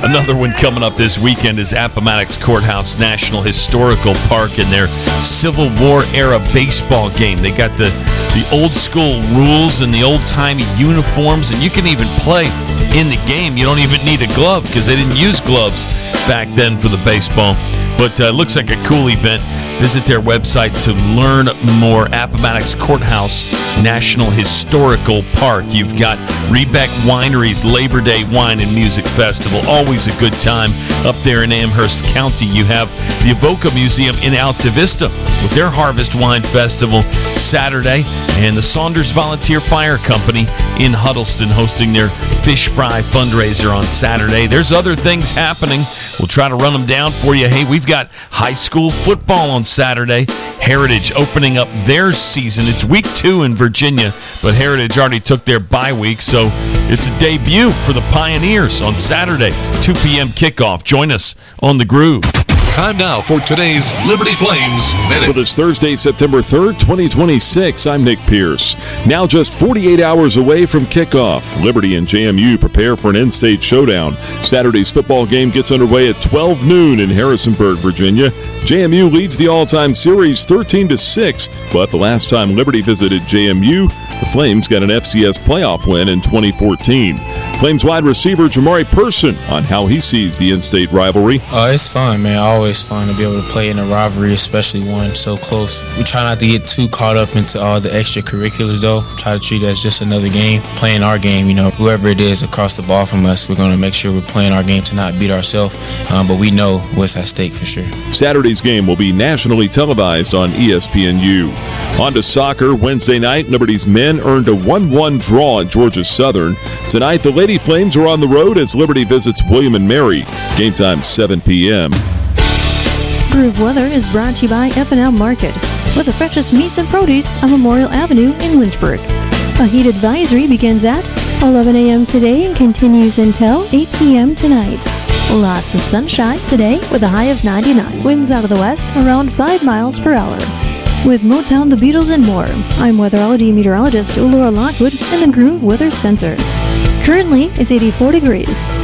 Another one coming up this weekend is Appomattox Courthouse National Historical Park and their Civil War era baseball game. They got the old school rules and the old timey uniforms, and you can even play in the game. You don't even need a glove because they didn't use gloves back then for the baseball. But it looks like a cool event. Visit their website to learn more. Appomattox Courthouse National Historical Park. You've got Rebec Winery's Labor Day Wine and Music Festival. Always a good time up there in Amherst County. You have the Avoca Museum in Alta Vista with their Harvest Wine Festival Saturday, and the Saunders Volunteer Fire Company in Huddleston hosting their fish fry fundraiser on Saturday. There's other things happening. We'll try to run them down for you. Hey, we've got high school football on Saturday. Heritage opening up their season. It's week 2 in Virginia, but Heritage already took their bye week, so it's a debut for the Pioneers on Saturday, 2 p.m. kickoff. Join us on The Groove. Time now for today's Liberty Flames Minute. For this Thursday, September 3rd, 2026, I'm Nick Pierce. Now just 48 hours away from kickoff, Liberty and JMU prepare for an in-state showdown. Saturday's football game gets underway at 12 noon in Harrisonburg, Virginia. JMU leads the all-time series 13-6, but the last time Liberty visited JMU, the Flames got an FCS playoff win in 2014. Flames wide receiver Jamari Person on how he sees the in-state rivalry. It's fun, man. Always fun to be able to play in a rivalry, especially one so close. We try not to get too caught up into all the extracurriculars, though. Try to treat it as just another game, playing our game. You know, whoever it is across the ball from us, we're going to make sure we're playing our game to not beat ourselves, but we know what's at stake for sure. Saturday's game will be nationally televised on ESPNU. On to soccer. Wednesday night, Liberty's men earned a 1-1 draw at Georgia Southern. Tonight, the Lady Flames are on the road as Liberty visits William & Mary. Game time 7 p.m. Groove Weather is brought to you by F&L Market, with the freshest meats and produce on Memorial Avenue in Lynchburg. A heat advisory begins at 11 a.m. today and continues until 8 p.m. tonight. Lots of sunshine today with a high of 99. Winds out of the west around 5 miles per hour. With Motown, the Beatles, and more, I'm weatherology meteorologist Laura Lockwood in the Groove Weather Center. Currently, it's 84 degrees.